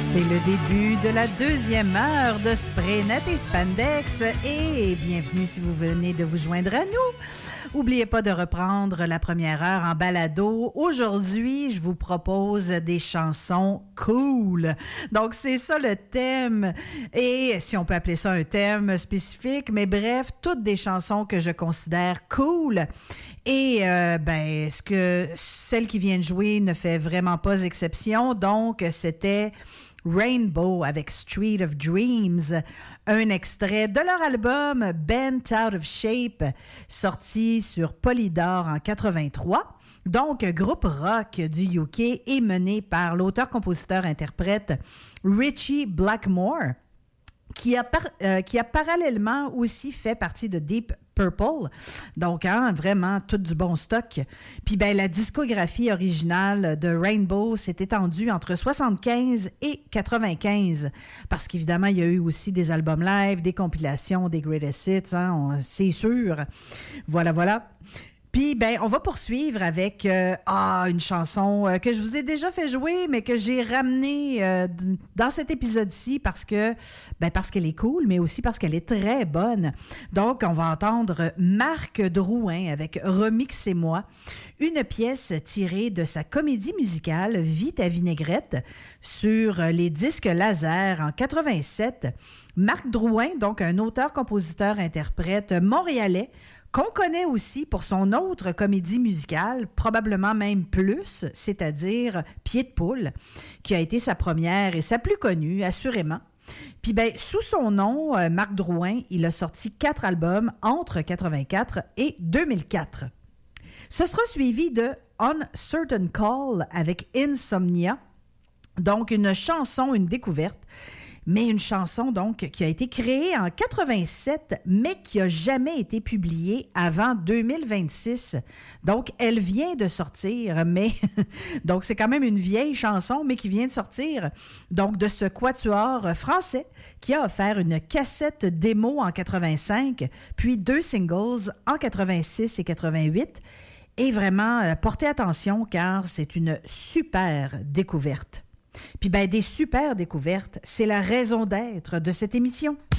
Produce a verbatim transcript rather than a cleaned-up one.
C'est le début de la deuxième heure de Spraynet et Spandex et bienvenue si vous venez de vous joindre à nous. N'oubliez pas de reprendre la première heure en balado. Aujourd'hui, je vous propose des chansons cool. Donc, c'est ça le thème. Et si on peut appeler ça un thème spécifique, mais bref, toutes des chansons que je considère cool. Et euh, ben, ce que celle qui vient de jouer ne fait vraiment pas exception. Donc, c'était Rainbow avec Street of Dreams, un extrait de leur album Bent Out of Shape, sorti sur Polydor en quatre-vingt-trois. Donc, groupe rock du U K et mené par l'auteur-compositeur-interprète Ritchie Blackmore, qui a, par, euh, qui a parallèlement aussi fait partie de Deep Purple. Donc, hein, vraiment, tout du bon stock. Puis, ben, la discographie originale de Rainbow s'est étendue entre soixante-quinze et quatre-vingt-quinze. Parce qu'évidemment, il y a eu aussi des albums live, des compilations, des greatest hits, hein, on, c'est sûr. Voilà, voilà. Puis, ben, on va poursuivre avec euh, ah, une chanson euh, que je vous ai déjà fait jouer, mais que j'ai ramenée euh, d- dans cet épisode-ci parce que, ben, parce qu'elle est cool, mais aussi parce qu'elle est très bonne. Donc, on va entendre Marc Drouin avec Remixez-moi, une pièce tirée de sa comédie musicale Vie ta vinaigrette sur les disques laser en quatre-vingt-sept. Marc Drouin, donc un auteur-compositeur-interprète montréalais, qu'on connaît aussi pour son autre comédie musicale, probablement même plus, c'est-à-dire Pied de poule, qui a été sa première et sa plus connue, assurément. Puis ben, sous son nom, euh, Marc Drouin, il a sorti quatre albums entre quatre-vingt-quatre et deux mille quatre. Ce sera suivi de Uncertain Call avec Insomnia, donc une chanson, une découverte, mais une chanson donc qui a été créée en quatre-vingt-sept, mais qui n'a jamais été publiée avant deux mille vingt-six. Donc, elle vient de sortir, mais donc c'est quand même une vieille chanson, mais qui vient de sortir. Donc, de ce quatuor français qui a offert une cassette démo en quatre-vingt-cinq, puis deux singles en quatre-vingt-six et quatre-vingt-huit. Et vraiment, euh, portez attention car c'est une super découverte. Puis ben des super découvertes, c'est la raison d'être de cette émission.